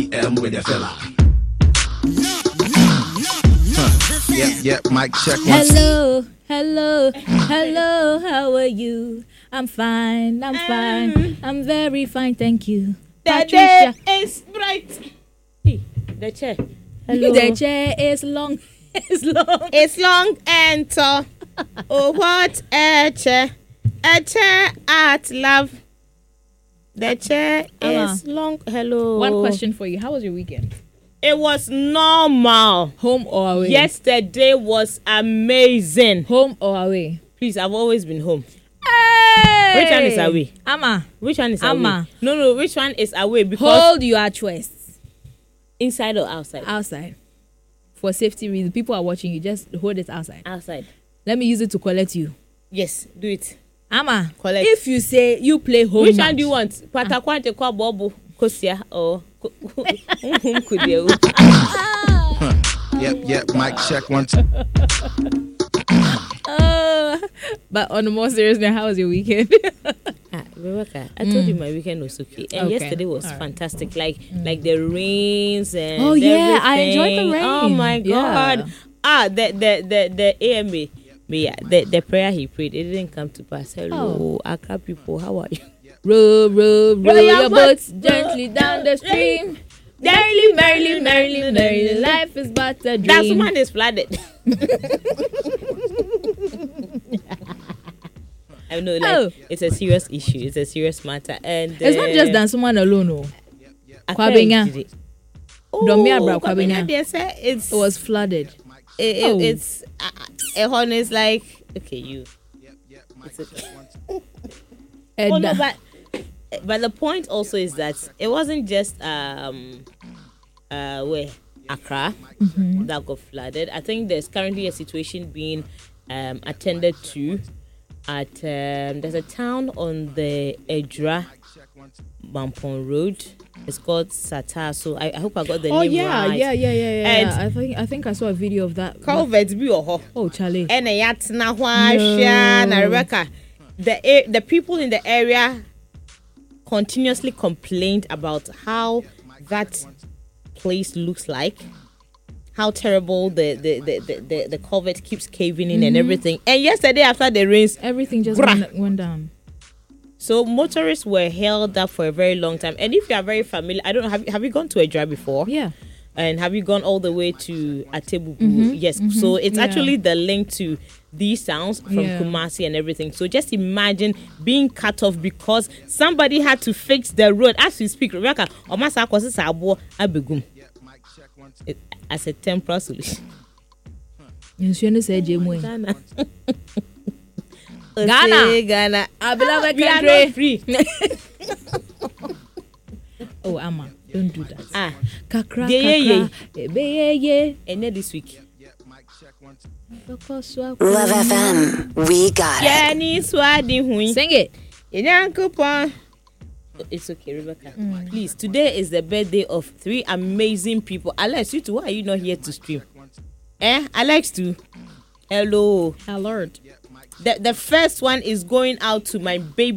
With the fella. Yep, mic check. Hello, how are you? I'm fine, I'm very fine, thank you. The day is bright. The chair. Hello. The chair is long. It's long and tall. Oh, what a chair. A chair at love. The chair is long. Hello. One question for you. How was your weekend? It was normal. Home or away? Yesterday was amazing. Home or away? Please, I've always been home. Hey! Which one is away? Ama. Which one is Ama. away? No, which one is away? Because hold your choice. Inside or outside? Outside. For safety reasons. People are watching you. Just hold it outside. Outside. Let me use it to collect you. Yes, do it. Ama, collect. If you say you play home which match, one do you want? Patakwante kwa bobo kosia or Yep, mic check one. But on a more serious note, how was your weekend? Rebecca, I told you my weekend was okay, and yesterday was fantastic. Like the rains and yeah, everything. I enjoyed the rain. Oh my god! The AMA. But yeah, the prayer he prayed, it didn't come to pass. Hello, Accra people, how are you? Row your boats gently down the stream. Merrily, life is but a dream. That woman is flooded. I know, it's a serious issue. It's a serious matter, and it's not just that someone alone. No, Kwabenya. It was flooded. It's it's like okay, you. It's okay. No, but the point also is that it wasn't just where Accra that got flooded. I think there's currently a situation being attended to at there's a town on the Edra Bampon Road. It's called Sata. So I hope I got the name right. Yeah. And I think I saw a video of that. Oh, Charlie. And Rebecca, the people in the area continuously complained about how that place looks like, how terrible the culvert keeps caving in and everything. And yesterday after the rains, everything just went down. So motorists were held up for a very long time. And if you are very familiar, I don't know, have you gone to Edra before? Yeah. And have you gone all the way to Atebubu? Yes. So it's actually the link to these towns from Kumasi and everything. So just imagine being cut off because somebody had to fix the road. As we speak, Rebecca, as a temporary solution. Ghana. Our beloved we country. Are not free. Oh, Amma, don't do that. Kakra. And then this week. Love FM, we got it. Sing it. It's okay, Rebecca. Please, today is the birthday of 3 amazing people. Alex, you two, why are you not here to stream? Alex too. Hello. Alert. The first one is going out to my baby